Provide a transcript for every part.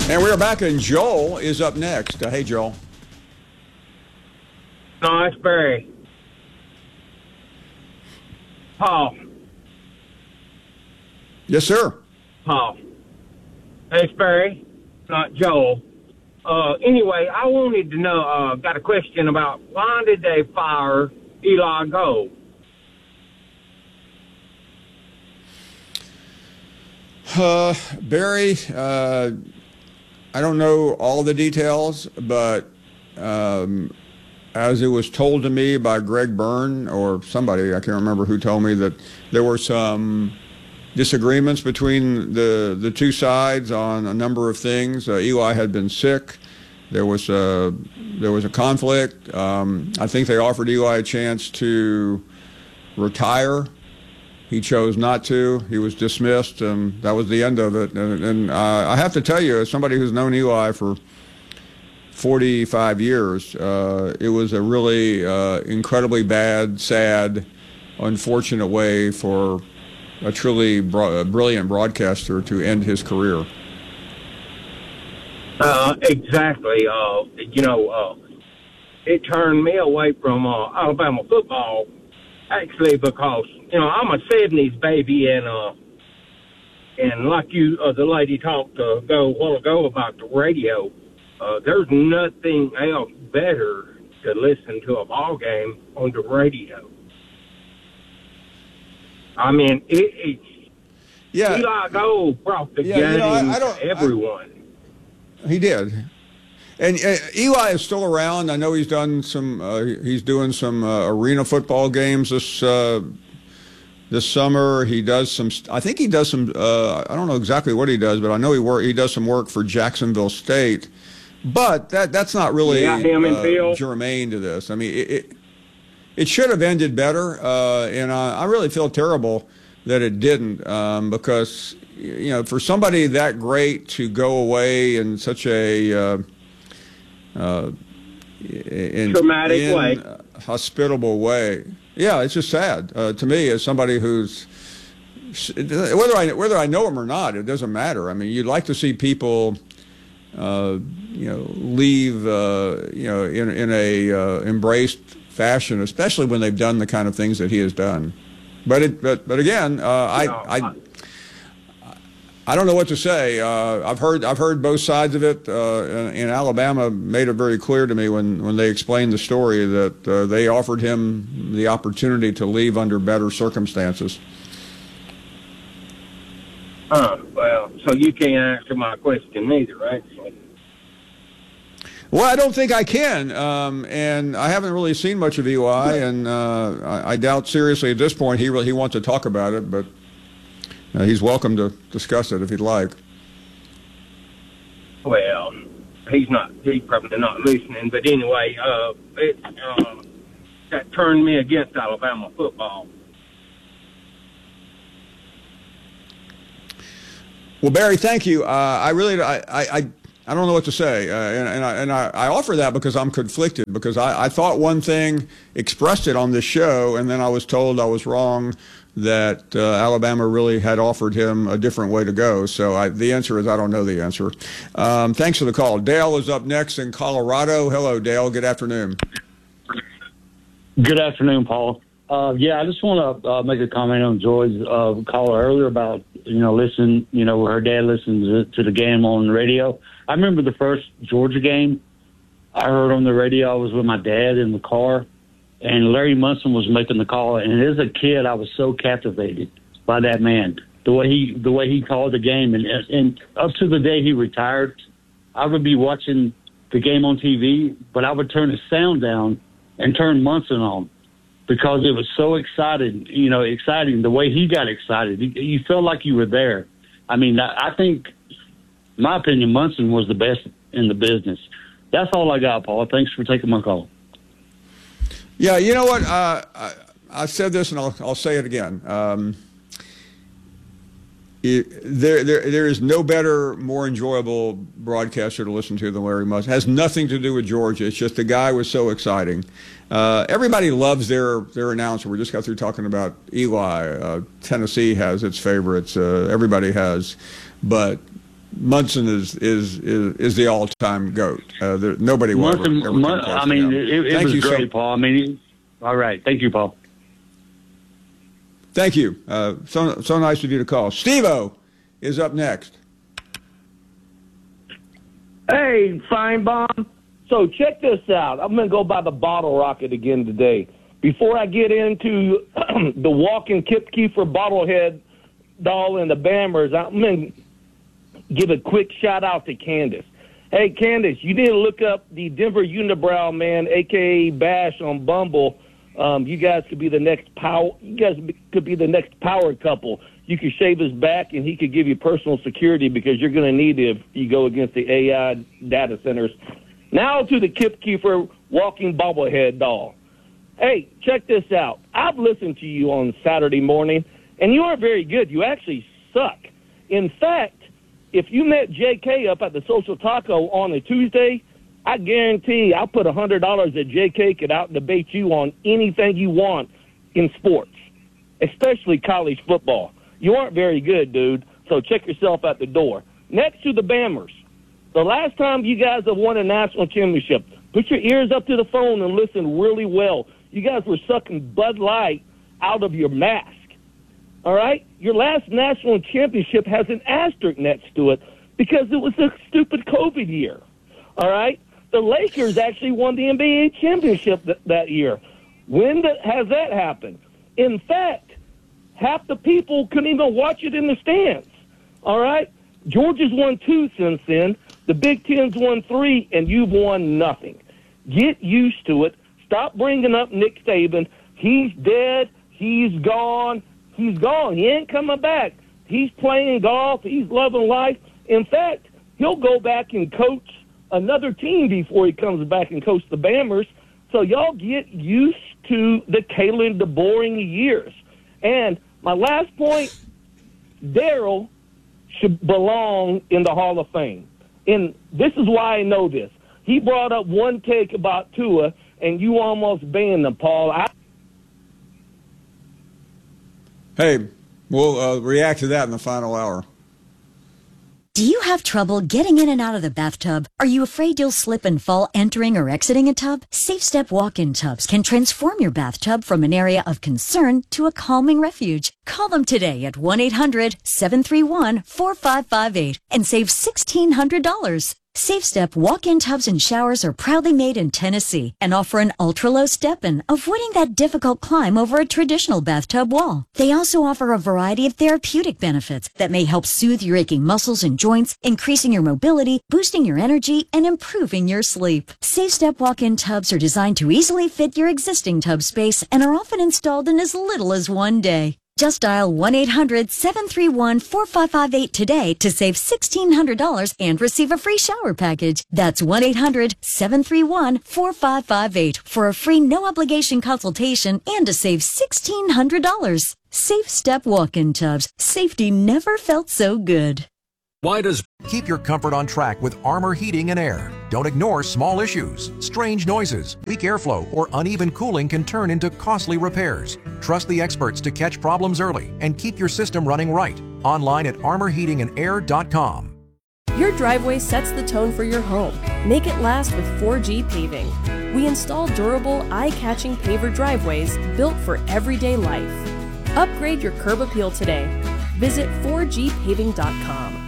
And we're back, and Joel is up next. Hey, Joel. No, it's Barry. Paul. Yes, sir. Paul. It's Barry, not Joel. Anyway, I wanted to know, got a question about why did they fire Eli Gold? Barry, I don't know all the details, but as it was told to me by Greg Byrne or somebody, I can't remember who told me, that there were some disagreements between the two sides on a number of things. Eli had been sick. There was a conflict. I think they offered Eli a chance to retire. He chose not to. He was dismissed, and that was the end of it. And I have to tell you, as somebody who's known Eli for 45 years, it was a really incredibly bad, sad, unfortunate way for a truly brilliant broadcaster to end his career. Exactly. It turned me away from Alabama football, actually, because I'm a '70s baby, and like you, the lady talked a while ago about the radio. There's nothing else better to listen to a ball game on the radio. I mean, Eli Gold brought the game to everyone. He did. And Eli is still around. I know he's done some. He's doing some arena football games this summer. He does some. I think he does some. I don't know exactly what he does, but I know he does some work for Jacksonville State. But that's not really germane to this. I mean, it should have ended better, and I really feel terrible that it didn't, because for somebody that great to go away in such a traumatic way, hospitable way. Yeah, it's just sad to me as somebody who's whether I know him or not, it doesn't matter. I mean, you'd like to see people leave in a embraced fashion, especially when they've done the kind of things that he has done. But again, I don't know what to say. I've heard both sides of it. And Alabama made it very clear to me when they explained the story that they offered him the opportunity to leave under better circumstances. Well, so you can't answer my question either, right? Well, I don't think I can, and I haven't really seen much of Eli, and I doubt seriously at this point he wants to talk about it, but he's welcome to discuss it if he'd like. Well, he's probably not listening, but anyway, that turned me against Alabama football. Well, Barry, thank you. I don't know what to say, and I offer that because I'm conflicted, because I thought one thing, expressed it on this show, and then I was told I was wrong, that Alabama really had offered him a different way to go. So the answer is I don't know the answer. Thanks for the call. Dale is up next in Colorado. Hello, Dale. Good afternoon. Good afternoon, Paul. I just want to make a comment on Joy's call earlier about, listening, where her dad listens to the game on the radio. I remember the first Georgia game I heard on the radio. I was with my dad in the car, and Larry Munson was making the call. And as a kid, I was so captivated by that man, the way he called the game. And up to the day he retired, I would be watching the game on TV, but I would turn the sound down and turn Munson on, because it was so exciting the way he got excited. You felt like you were there. I mean, I think, in my opinion, Munson was the best in the business. That's all I got, Paul. Thanks for taking my call. Yeah, you know what? I said this, and I'll say it again. There is no better, more enjoyable broadcaster to listen to than Larry Munson. It has nothing to do with Georgia. It's just the guy was so exciting. Everybody loves their announcer. We just got through talking about Eli. Tennessee has its favorites. Everybody has. But Munson is the all-time GOAT. Nobody will ever come close I to mean, him. it Thank was you great, Paul. I mean, all right. Thank you, Paul. Thank you. So nice of you to call. Steve-O is up next. Hey, Feinbaum. So check this out. I'm going to go by the bottle rocket again today. Before I get into the walking Kip Keefer bobblehead doll and the Bammers, I'm going to give a quick shout-out to Candace. Hey, Candace, you need to look up the Denver Unibrow man, a.k.a. Bash, on Bumble. You guys could be the next power. You guys could be the next power couple. You could shave his back, and he could give you personal security because you're going to need it if you go against the AI data centers. Now to the Kip Keefer walking bobblehead doll. Hey, check this out. I've listened to you on Saturday morning, and you aren't very good. You actually suck. In fact, if you met JK up at the Social Taco on a Tuesday, I guarantee I'll put $100 that JK could out-debate you on anything you want in sports, especially college football. You aren't very good, dude, so check yourself at the door. Next to the Bammers, the last time you guys have won a national championship, put your ears up to the phone and listen really well. You guys were sucking Bud Light out of your mask, all right? Your last national championship has an asterisk next to it because it was a stupid COVID year, all right? The Lakers actually won the NBA championship that year. When has that happened? In fact, half the people couldn't even watch it in the stands, all right? Georgia's won 2 since then. The Big Ten's won 3, and you've won nothing. Get used to it. Stop bringing up Nick Saban. He's dead. He's gone. He's gone. He ain't coming back. He's playing golf. He's loving life. In fact, he'll go back and coach another team before he comes back and coach the Bammers. So y'all get used to the Kalen DeBoring years. And my last point, Daryl should belong in the Hall of Fame. And this is why I know this. He brought up one take about Tua, and you almost banned him, Paul. Hey, we'll react to that in the final hour. Do you have trouble getting in and out of the bathtub? Are you afraid you'll slip and fall entering or exiting a tub? SafeStep walk-in tubs can transform your bathtub from an area of concern to a calming refuge. Call them today at 1-800-731-4558 and save $1,600. SafeStep walk-in tubs and showers are proudly made in Tennessee and offer an ultra-low step-in, avoiding that difficult climb over a traditional bathtub wall. They also offer a variety of therapeutic benefits that may help soothe your aching muscles and joints, increasing your mobility, boosting your energy, and improving your sleep. SafeStep walk-in tubs are designed to easily fit your existing tub space and are often installed in as little as 1 day. Just dial 1-800-731-4558 today to save $1,600 and receive a free shower package. That's 1-800-731-4558 for a free no-obligation consultation and to save $1,600. SafeStep walk-in tubs. Safety never felt so good. Why does keep your comfort on track with Armor Heating and Air? Don't ignore small issues, strange noises, weak airflow, or uneven cooling can turn into costly repairs. Trust the experts to catch problems early and keep your system running right. Online at armorheatingandair.com. Your driveway sets the tone for your home. Make it last with 4G Paving. We install durable, eye-catching paver driveways built for everyday life. Upgrade your curb appeal today. Visit 4gpaving.com.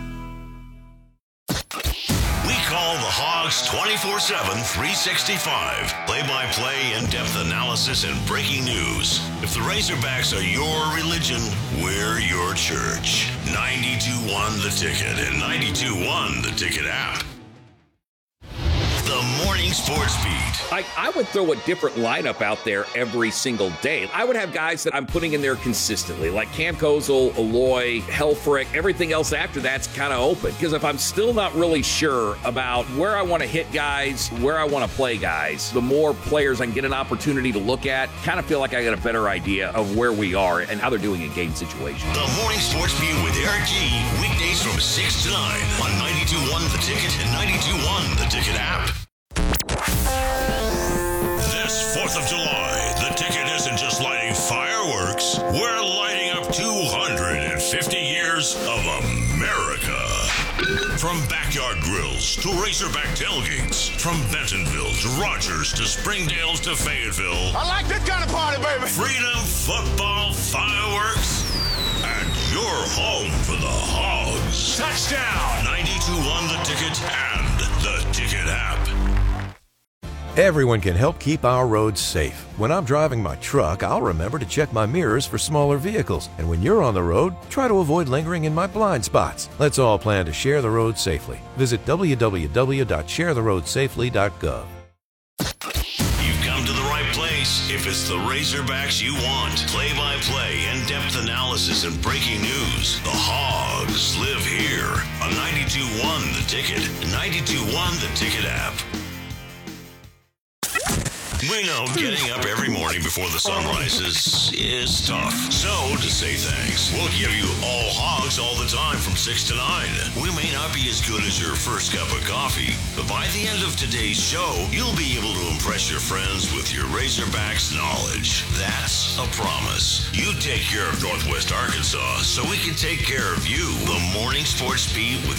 We call the Hogs 24/7, 365. Play-by-play, in-depth analysis, and breaking news. If the Razorbacks are your religion, we're your church. 92.1 The Ticket and 92.1 The Ticket app. The Morning Sports Beat. I would throw a different lineup out there every single day. I would have guys that I'm putting in there consistently, like Cam Kozel, Aloy, Helfrich. Everything else after that's kind of open. Because if I'm still not really sure about where I want to hit guys, where I want to play guys, the more players I can get an opportunity to look at, kind of feel like I got a better idea of where we are and how they're doing in game situations. The Morning Sports Beat with Eric G. Weekdays from 6 to 9 on 92.1 The Ticket and 92.1 The Ticket app. This 4th of July, The Ticket isn't just lighting fireworks. We're lighting up 250 years of America. From backyard grills to Razorback tailgates, from Bentonville to Rogers to Springdale to Fayetteville. I like this kind of party, baby. Freedom football fireworks, and you're home for the Hogs. Touchdown! 92.1 The Ticket and the Ticket app. Everyone can help keep our roads safe. When I'm driving my truck, I'll remember to check my mirrors for smaller vehicles. And when you're on the road, try to avoid lingering in my blind spots. Let's all plan to share the road safely. Visit www.sharetheroadsafely.gov. You've come to the right place if it's the Razorbacks you want. Play-by-play, in-depth analysis, and breaking news. The Hogs live here on 92.1 The Ticket, 92.1 The Ticket app. We know getting up every morning before the sun rises is tough. So, to say thanks, we'll give you all Hogs all the time from 6 to 9. We may not be as good as your first cup of coffee, but by the end of today's show, you'll be able to impress your friends with your Razorbacks knowledge. That's a promise. You take care of Northwest Arkansas so we can take care of you. The Morning Sports Beat with